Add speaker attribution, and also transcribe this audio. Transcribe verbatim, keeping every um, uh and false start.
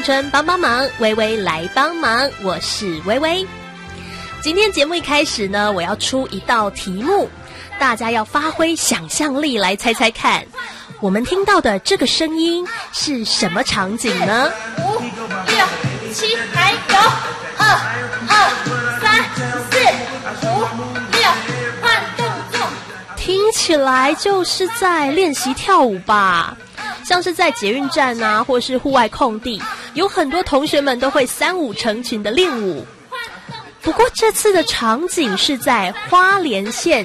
Speaker 1: 春帮帮忙，微微来帮忙，我是微微。今天节目一开始呢，我要出一道题目，大家要发挥想象力来猜猜看，我们听到的这个声音是什么场景呢？
Speaker 2: 五、六、七，还有二、二、三、四、五、六，换动作。
Speaker 1: 听起来就是在练习跳舞吧，像是在捷运站啊，或是户外空地，有很多同学们都会三五成群的练舞。不过这次的场景是在花莲县